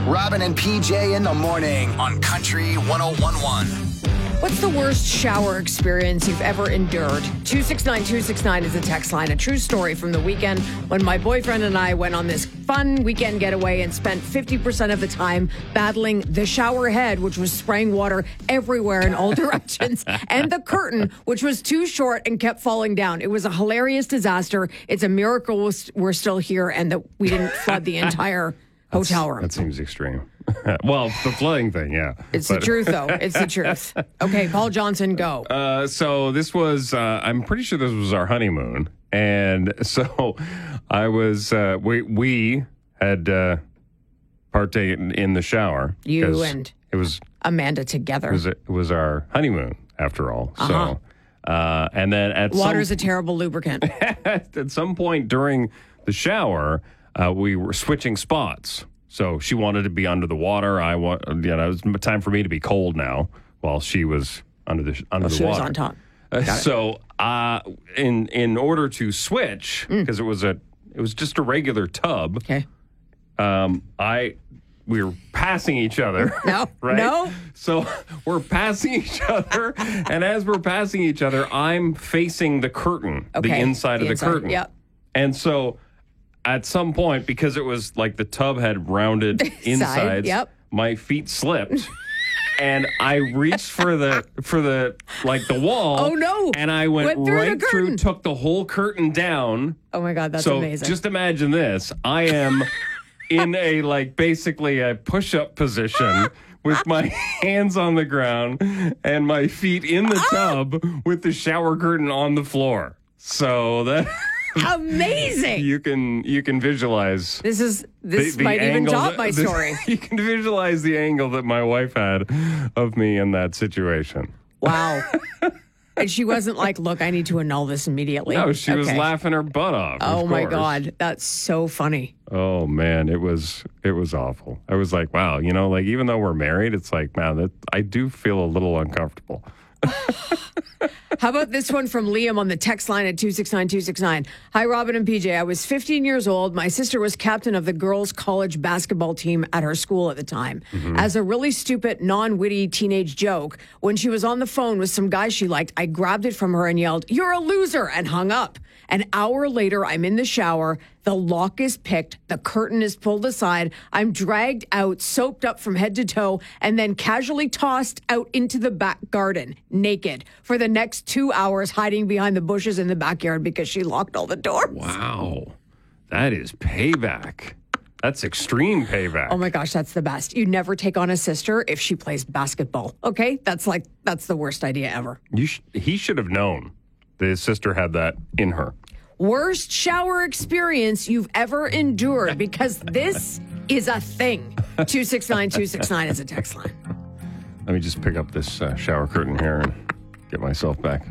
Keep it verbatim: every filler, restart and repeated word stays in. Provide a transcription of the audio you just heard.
Robin and P J in the morning on Country one oh one point one. What's the worst shower experience you've ever endured? two six nine two six nine is a text line. A true story from the weekend when my boyfriend and I went on this fun weekend getaway and spent fifty percent of the time battling the shower head, which was spraying water everywhere in all directions, and the curtain, which was too short and kept falling down. It was a hilarious disaster. It's a miracle we're still here and that we didn't flood the entire hotel room. That seems extreme. Well, the flooding thing, yeah. It's but. the truth, though. It's the truth. Okay, Paul Johnson, go. Uh, so this was, uh, I'm pretty sure this was our honeymoon. And so I was, uh, we, we had uh, partaken in the shower. You and it was Amanda together. It was, it was our honeymoon, after all. Uh-huh. So, uh, and then at Water's some, a terrible lubricant. At some point during the shower, uh, we were switching spots. So she wanted to be under the water. I want, you know, it was time for me to be cold now, while she was under the under well, the she water. was on top. Uh, so, uh, in in order to switch, because mm. it was a it was just a regular tub. Okay. Um, I we were passing each other. No, right? No. So we're passing each other, and as we're passing each other, I'm facing the curtain, okay. the inside the of the inside. curtain. Yep. And so. At some point, because it was like the tub had rounded insides, yep. my feet slipped, and I reached for the for the like the wall. Oh no! And I went, went through right through, took the whole curtain down. Oh my God, that's so amazing! Just imagine this: I am in a like basically a push-up position. With my hands on the ground and my feet in the tub with the shower curtain on the floor. So that. Amazing. You can you can visualize. This is this the, the might even top that, my this, story. You can visualize the angle that my wife had of me in that situation. Wow. And she wasn't like, "Look, I need to annul this immediately." No, she okay. was laughing her butt off. Oh my God, that's so funny. Oh man, it was it was awful. I was like, wow, you know, like even though we're married, it's like, man, that I do feel a little uncomfortable. How about this one from Liam on the text line at two six nine two six nine? Hi, Robin and P J. I was fifteen years old. My sister was captain of the girls' college basketball team at her school at the time. Mm-hmm. As a really stupid, non-witty teenage joke, when she was on the phone with some guy she liked, I grabbed it from her and yelled, "You're a loser," and hung up. An hour later, I'm in the shower. The lock is picked. The curtain is pulled aside. I'm dragged out, soaped up from head to toe, and then casually tossed out into the back garden, naked, for the next two hours, hiding behind the bushes in the backyard because she locked all the doors. Wow. That is payback. That's extreme payback. Oh my gosh, that's the best. You never take on a sister if she plays basketball. Okay? That's like, that's the worst idea ever. You sh- he should have known that his sister had that in her. Worst shower experience you've ever endured, because this is a thing. two six nine two six nine is a text line. Let me just pick up this uh, shower curtain here and get myself back